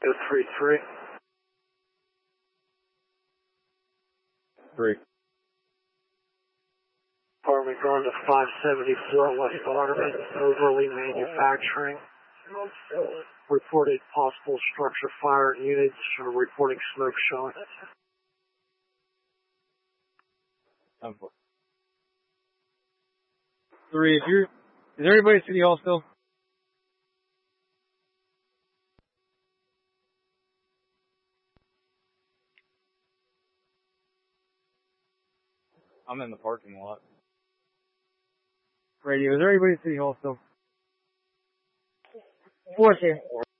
033. 3. Department going to 574 West Waterman, Overly Manufacturing. Reported possible structure fire. Units are reporting smoke showing. 3, is everybody at City Hall still? I'm in the parking lot. Radio, is everybody at City Hall still? 4, sir.